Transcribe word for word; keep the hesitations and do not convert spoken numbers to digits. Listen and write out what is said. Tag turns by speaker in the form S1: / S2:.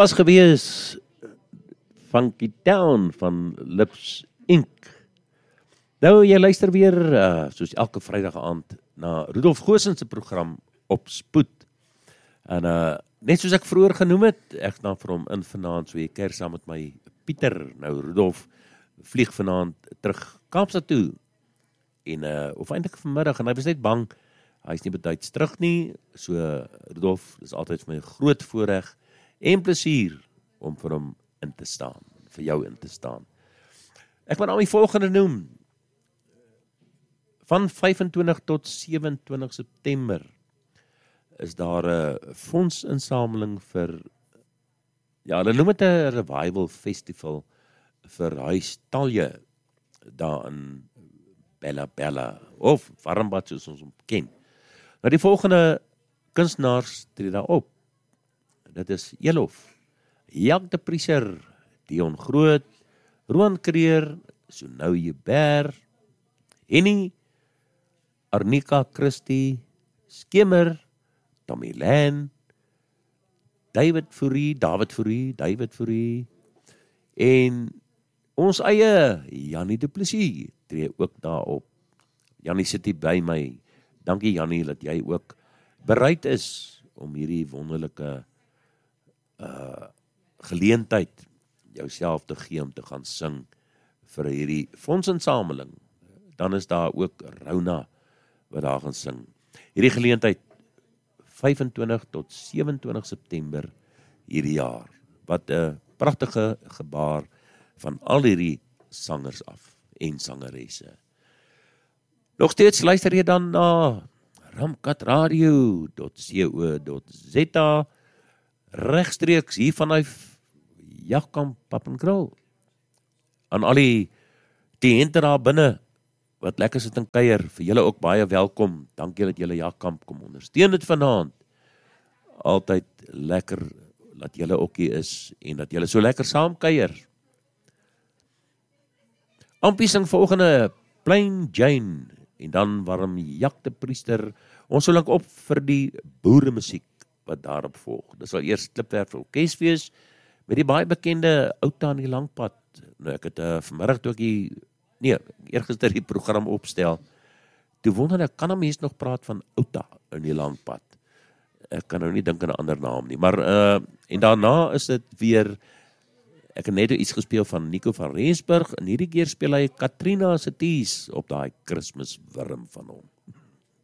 S1: Pas gewees Funky Town van Lips Incorporated. Nou, jy luister weer, uh, soos elke Vrydag aand, na Rudolf Goosen se program Op Spoed. En uh, net soos ek vroeër genoem het, ek gaan vir hom in vanaand, so jy keer saam met my Pieter. Nou, Rudolf vlieg vanaand terug Kaapstad toe. En, uh, of eintlik vanmiddag, en hy was net bang, hy is nie betyds terug nie. So, Rudolf, dis altyd vir my 'n groot voorreg en plesier om vir hom in te staan, vir jou in te staan. Ek wil nou die volgende noem. Van vyfentwintig tot sewe-en-twintig September is daar 'n fondsinsameling vir, ja, hulle noem dit 'n revival festival vir Huis Talje daar in Bella Bella, of Warmbad soos ons hom ken. Nou die volgende kunstenaars tree daar op. Dit is Elof, Jak de Prieser, Dion Groot, Roan Kreer, Sonau Jeber, Henny, Arnika Christie, Skimmer, Tommy Len, David Fourie, David Fourie, David Fourie, en ons eie Jannie Du Plessis tree ook daar op. Jannie sit hier by my. Dankie Jannie dat jy ook bereid is om hierdie wonderlike uh, geleentheid jouself te gee om te gaan sing vir hierdie fondsinsameling. Dan is daar ook Rona wat daar gaan sing. Hierdie geleentheid vyfentwintig tot sewe-en-twintig September hierdie jaar. Wat 'n pragtige gebaar van al hierdie sangers af en sangeresse. Nog steeds luister jy dan na ramkatradio dot co dot za regstreeks hier vanuit Jagkamp Pappenkrul. Aan al die kliënte daar binne wat lekker sit en kuier, vir julle ook baie welkom. Dankie dat julle Jagkamp kom ondersteun dit vanaand. Altyd lekker dat julle ook hier is en dat julle so lekker saam kuier. Ampie sing volgende Plain Jane en dan warm Jak de Priester ons so lank op vir die boere musiek wat daarop volg. Dit sal eers Klipwerf Orkesfees met die baie bekende Outa aan die Langpad. Nou ek het uh, vanmiddag toe ek die nee, eergister die program opstel. Toe wonder ek, kan 'n mens nog praat van Outa in die Langpad? Ek kan nou nie dink aan 'n ander naam nie, maar uh, en daarna is dit weer, ek het net iets gespeel van Nico van Rensburg, en hierdie keer speel hy Katrina se Tees op daai Kersfeeswurm van hom.